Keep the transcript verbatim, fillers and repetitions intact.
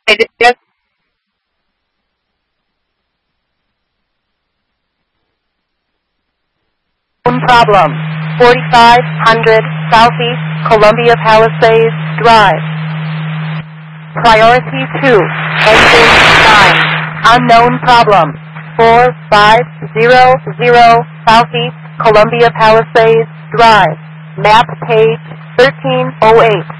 Yes. Problem. forty-five hundred Southeast Columbia Palisades Drive. Priority two. Engine nine. Unknown problem. four five zero zero Southeast Columbia Palisades Drive. Map page thirteen oh eight.